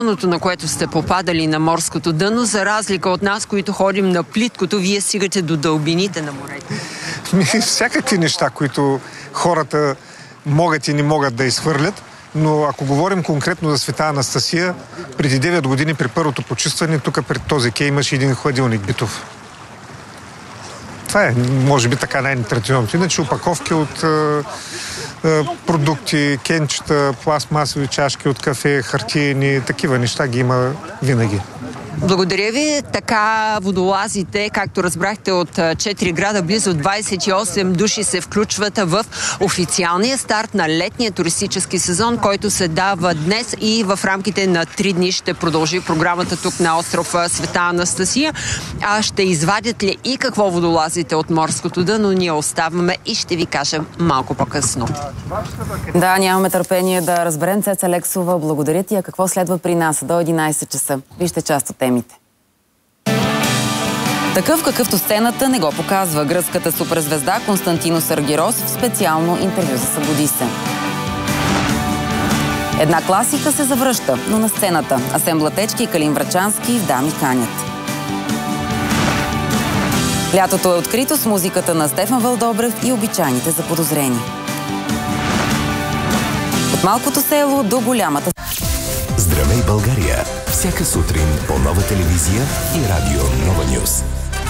на което сте попадали на морското дъно, за разлика от нас, които ходим на плиткото, вие стигате до дълбините на морето? Всякакви неща, които хората могат и не могат да изхвърлят, но ако говорим конкретно за Света Анастасия, преди 9 години при първото почистване, тук пред този кей имаше един хладилник битов. Това е, може би, така най-нетрадиционното. Иначе опаковки от продукти, кенчета, пластмасови чашки от кафе, хартиени, такива неща ги има винаги. Благодаря ви. Така водолазите, както разбрахте, от 4 града, близо 28 души се включват в официалния старт на летния туристически сезон, който се дава днес и в рамките на 3 дни ще продължи програмата тук на остров Света Анастасия. Ще извадят ли и какво водолазите от морското дъно, ние оставаме и ще ви кажем малко по-късно. Да, нямаме търпение да разберем. Цеца Лексова, благодаря ти. А какво следва при нас до 11 часа? Вижте част от темите. Такъв, какъвто сцената не го показва. Гръцката суперзвезда Константинос Аргирос в специално интервю за Събуди се. Една класика се завръща, но на сцената. Асен Блатечки и Калин Врачански в Дами канят. Лятото е открито с музиката на Стефан Вълдобрев и обичайните заподозрени. От малкото село до голямата... Здравей, България! Всяка сутрин по Нова телевизия и радио Нова Нюз.